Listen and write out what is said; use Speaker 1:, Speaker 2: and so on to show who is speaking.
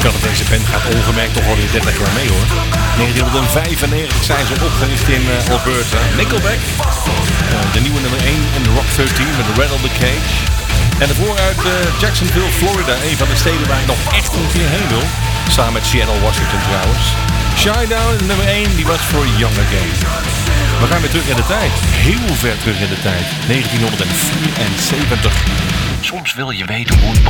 Speaker 1: Terwijl deze band gaat ongemerkt toch alweer 30 jaar mee hoor. 1995 zijn ze opgericht in Alberta. Nickelback. De nieuwe nummer 1 in de Rock 13 met Rattle the Cage. En daarvoor uit Jacksonville, Florida. Een van de steden waar ik nog echt een keer heen wil. Samen met Seattle, Washington trouwens. Shinedown, nummer 1, die was voor Young Again. We gaan weer terug in de tijd. Heel ver terug in de tijd. 1974. Soms wil je weten hoe het